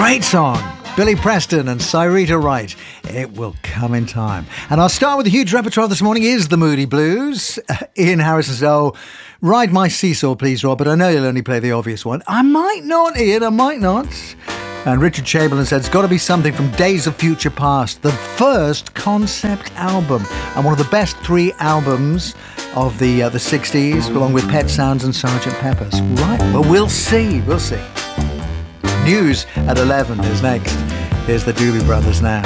Great song. Billy Preston and Cyrita Wright. It will come in time. And our start with a huge repertoire this morning is the Moody Blues. Ian Harrison says, "Oh, ride my seesaw, please, Rob, but I know you'll only play the obvious one." I might not, Ian, I might not. And Richard Chamberlain said, "It's got to be something from Days of Future Past, the first concept album, and one of the best 3 albums of the 60s, along with Pet Sounds and Sgt. Pepper's." Right, well, we'll see. News at 11 is next. Here's the Doobie Brothers now.